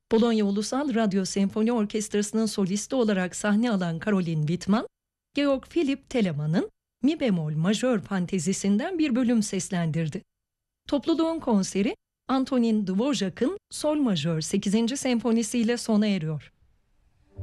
Bologna Ulusal Radyo Senfoni Orkestrası'nın solisti olarak sahne alan Caroline Wittmann, Georg Philipp Telemann'ın Mi bemol majör fantezisinden bir bölüm seslendirdi. Topluluğun konseri Antonin Dvorak'ın Sol majör 8. senfonisiyle sona eriyor.